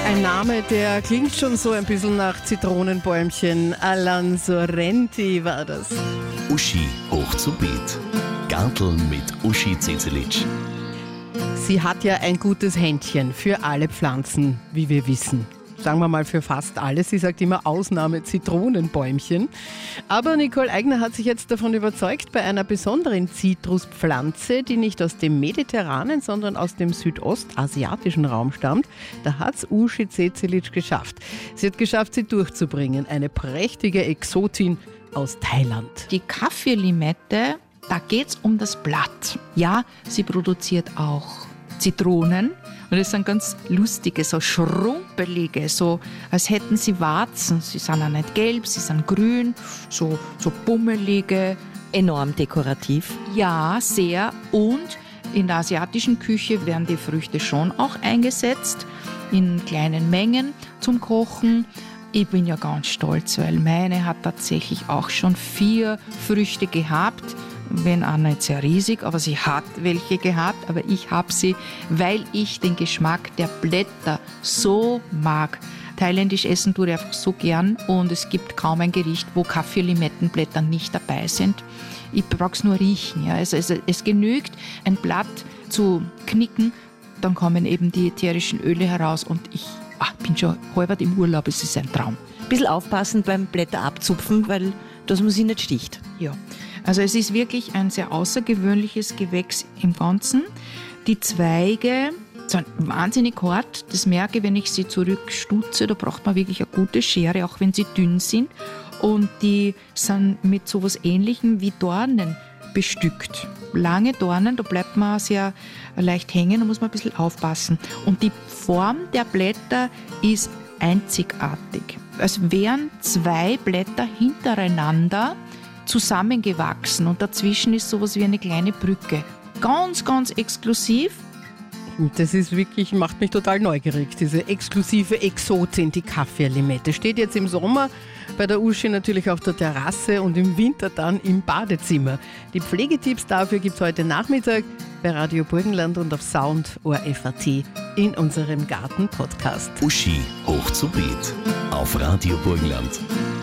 Ein Name, der klingt schon so ein bisschen nach Zitronenbäumchen. Alan Sorrenti war das. Uschi hoch zu Beet. Garteln mit Uschi Zezelic. Sie hat ja ein gutes Händchen für alle Pflanzen, wie wir wissen. Sagen wir mal für fast alles. Sie sagt immer Ausnahme Zitronenbäumchen. Aber Nicole Eigner hat sich jetzt davon überzeugt, bei einer besonderen Zitruspflanze, die nicht aus dem mediterranen, sondern aus dem südostasiatischen Raum stammt, da hat es Uschi Zezelic geschafft. Sie hat geschafft, sie durchzubringen. Eine prächtige Exotin aus Thailand. Die Kaffeelimette, da geht es um das Blatt. Ja, sie produziert auch Zitronen. Und das sind ganz lustige, so schrumpelige, so als hätten sie Warzen. Sie sind auch nicht gelb, sie sind grün, so bummelige. Enorm dekorativ. Ja, sehr. Und in der asiatischen Küche werden die Früchte schon auch eingesetzt, in kleinen Mengen zum Kochen. Ich bin ja ganz stolz, weil meine hat tatsächlich auch schon 4 Früchte gehabt. Wenn auch nicht sehr riesig, aber sie hat welche gehabt. Aber ich habe sie, weil ich den Geschmack der Blätter so mag. Thailändisch essen tue ich einfach so gern und es gibt kaum ein Gericht, wo Kaffeelimettenblätter nicht dabei sind. Ich brauche es nur riechen. Ja. Also es genügt, ein Blatt zu knicken, dann kommen eben die ätherischen Öle heraus und ich bin schon halbert im Urlaub, es ist ein Traum. Ein bisschen aufpassen beim Blätter abzupfen, weil dass man sie nicht sticht. Ja. Also es ist wirklich ein sehr außergewöhnliches Gewächs im Ganzen. Die Zweige sind wahnsinnig hart. Das merke ich, wenn ich sie zurückstutze. Da braucht man wirklich eine gute Schere, auch wenn sie dünn sind. Und die sind mit so etwas Ähnlichem wie Dornen bestückt. Lange Dornen, da bleibt man sehr leicht hängen, da muss man ein bisschen aufpassen. Und die Form der Blätter ist einzigartig. Es wären 2 Blätter hintereinander zusammengewachsen und dazwischen ist sowas wie eine kleine Brücke. Ganz, ganz exklusiv. Das ist wirklich, macht mich total neugierig, diese exklusive Exotin, die Kaffeelimette. Steht jetzt im Sommer bei der Uschi natürlich auf der Terrasse und im Winter dann im Badezimmer. Die Pflegetipps dafür gibt es heute Nachmittag bei Radio Burgenland und auf Sound ORF.at in unserem Garten-Podcast. Uschi hoch zu Beet auf Radio Burgenland.